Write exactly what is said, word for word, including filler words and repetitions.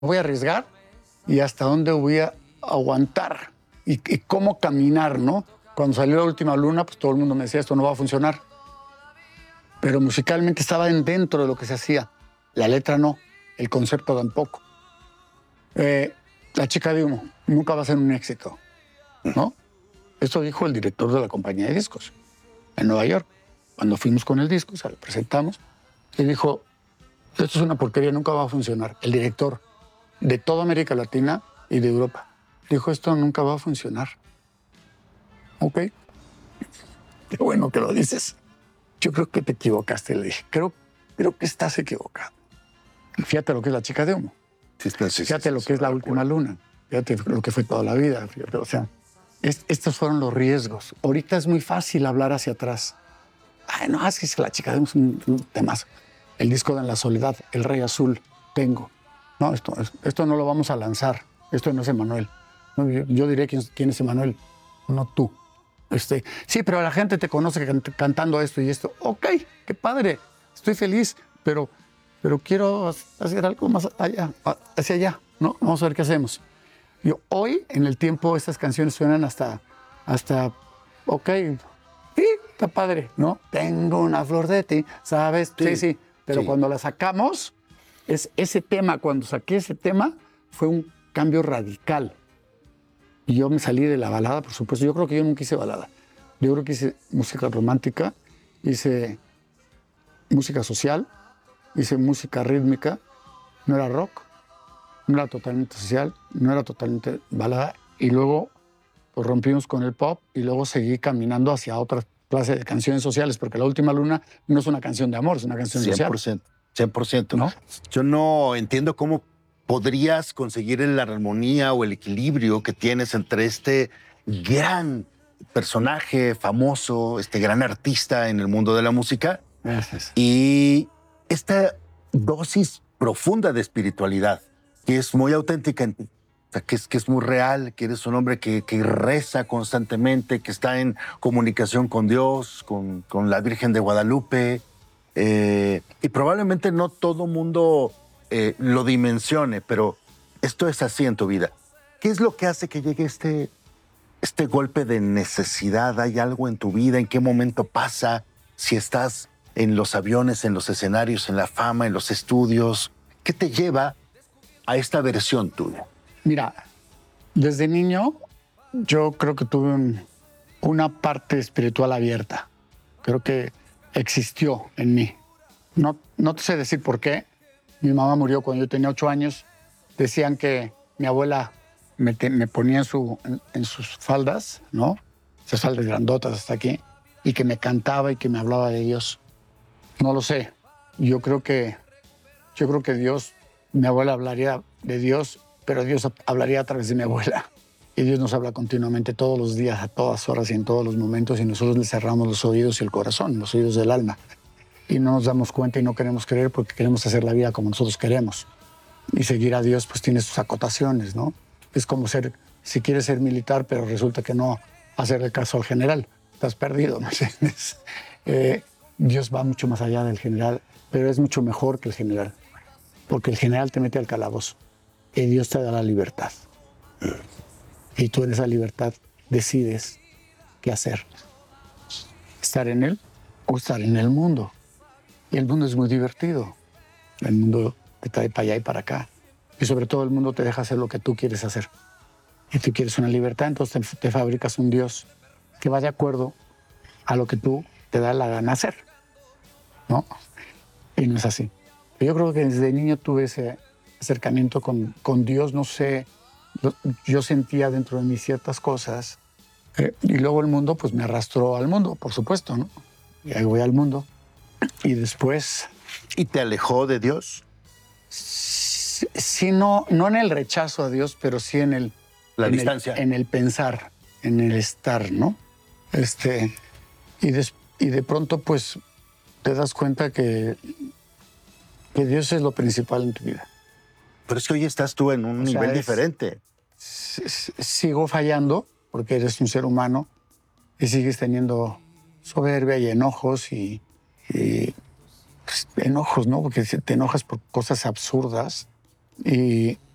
voy a arriesgar y hasta dónde voy a aguantar y, y cómo caminar, ¿no? Cuando salió La Última Luna, pues todo el mundo me decía, esto no va a funcionar. Pero musicalmente estaba dentro de lo que se hacía. La letra no, el concepto tampoco. Eh, La Chica de Humo nunca va a ser un éxito, ¿no? Esto dijo el director de la compañía de discos en Nueva York. Cuando fuimos con el disco, o sea, lo presentamos, y dijo, esto es una porquería, nunca va a funcionar. El director de toda América Latina y de Europa dijo, esto nunca va a funcionar. Ok, qué bueno que lo dices. Yo creo que te equivocaste, le dije. Creo, creo que estás equivocado. Fíjate lo que es La Chica de Humo. Sí, sí, sí, Fíjate sí, lo sí, que es La de Última acuerdo. Luna. Fíjate lo que fue toda la vida. Fíjate, o sea, es- estos fueron los riesgos. Ahorita es muy fácil hablar hacia atrás. Ay, no, es que La Chica de Humo es un, un temazo. El disco de En la Soledad, El Rey Azul, Tengo. No, esto, esto no lo vamos a lanzar. Esto no es Emanuel. No, yo, yo diré quién, quién es Emanuel, no tú. Este, sí, pero la gente te conoce can- cantando esto y esto. Ok, qué padre, estoy feliz, pero, pero quiero hacer algo más allá, hacia allá, ¿no? Vamos a ver qué hacemos. Yo, hoy, en el tiempo, estas canciones suenan hasta, hasta, ok, sí, está padre, ¿no? Tengo una flor de ti, ¿sabes? Sí, sí, Sí, pero sí. cuando la sacamos, es ese tema, cuando saqué ese tema, fue un cambio radical. Y yo me salí de la balada, por supuesto. Yo creo que yo nunca hice balada. Yo creo que hice música romántica, hice música social, hice música rítmica. No era rock, no era totalmente social, no era totalmente balada. Y luego pues, rompimos con el pop y luego seguí caminando hacia otra clase de canciones sociales, porque La Última Luna no es una canción de amor, es una canción cien social, por ciento, cien por ciento. ¿no? Yo no entiendo cómo podrías conseguir la armonía o el equilibrio que tienes entre este gran personaje famoso, este gran artista en el mundo de la música Gracias. y esta dosis profunda de espiritualidad que es muy auténtica en ti. O sea, que es, que es muy real, que eres un hombre que, que reza constantemente, que está en comunicación con Dios, con, con la Virgen de Guadalupe. Eh, y probablemente no todo mundo eh, lo dimensione, pero esto es así en tu vida. ¿Qué es lo que hace que llegue este, este golpe de necesidad? ¿Hay algo en tu vida? ¿En qué momento pasa? Si estás en los aviones, en los escenarios, en la fama, en los estudios. ¿Qué te lleva a esta versión tuya? Mira, desde niño yo creo que tuve un- una parte espiritual abierta. Creo que existió en mí. No, no te sé decir por qué. Mi mamá murió cuando yo tenía ocho años. Decían que mi abuela me, te- me ponía en, su, en, en sus faldas, ¿no? Esas faldas grandotas hasta aquí. Y que me cantaba y que me hablaba de Dios. No lo sé. Yo creo que, yo creo que Dios, mi abuela hablaría de Dios, pero Dios hablaría a través de mi abuela. Y Dios nos habla continuamente todos los días, a todas horas y en todos los momentos, y nosotros le cerramos los oídos y el corazón, los oídos del alma. Y no nos damos cuenta y no queremos creer porque queremos hacer la vida como nosotros queremos. Y seguir a Dios pues tiene sus acotaciones, ¿no? Es como ser, si quieres ser militar, pero resulta que no hacerle caso al general. Estás perdido, ¿no entiendes? Eh, Dios va mucho más allá del general, pero es mucho mejor que el general. Porque el general te mete al calabozo y Dios te da la libertad. Y tú en esa libertad decides qué hacer. Estar en él o estar en el mundo. Y el mundo es muy divertido. El mundo te trae para allá y para acá. Y sobre todo el mundo te deja hacer lo que tú quieres hacer. Y tú quieres una libertad, entonces te, te fabricas un Dios que va de acuerdo a lo que tú te da la gana hacer, ¿no? Y no es así. Yo creo que desde niño tuve ese acercamiento con, con Dios, no sé, yo, yo sentía dentro de mí ciertas cosas. Eh, y luego el mundo, pues me arrastró al mundo, por supuesto, ¿no? Y ahí voy al mundo. Y después, ¿Y te alejó de Dios? sí, sí, no, no en el rechazo a Dios, pero sí en el, La en distancia. El, en el pensar, en el estar, ¿no? Este, y, des, y de pronto, pues, te das cuenta que, que Dios es lo principal en tu vida. Pero es que hoy estás tú en un O sea, nivel es- diferente. S- s- Sigo fallando porque eres un ser humano y sigues teniendo soberbia y enojos y, y, pues, enojos, ¿no? Porque te enojas por cosas absurdas y